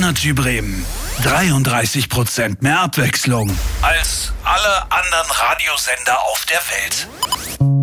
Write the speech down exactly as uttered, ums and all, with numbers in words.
Energy Bremen. dreiunddreißig Prozent mehr Abwechslung als alle anderen Radiosender auf der Welt.